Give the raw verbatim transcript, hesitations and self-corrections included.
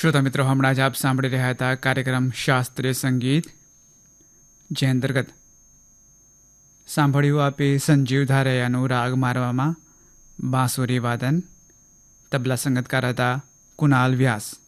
શ્રોતા મિત્રો, હમણાં જ આપ સાંભળી રહ્યા હતા કાર્યક્રમ શાસ્ત્રીય સંગીત, જે અંતર્ગત સાંભળ્યું આપે સંજીવ ધારૈયાનું રાગ મારવામાં બાંસુરી વાદન. તબલા સંગતકાર હતા કુનાલ વ્યાસ.